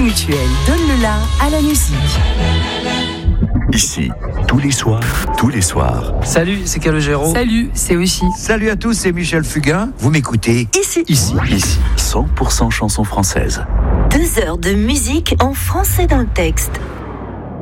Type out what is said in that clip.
Crédit Mutuel, donne le la à la musique. Ici, tous les soirs. Salut, c'est Calogero. Salut, c'est Oshi. Salut à tous, c'est Michel Fugain. Vous m'écoutez Ici. 100% chansons françaises. 2 heures de musique en français dans le texte.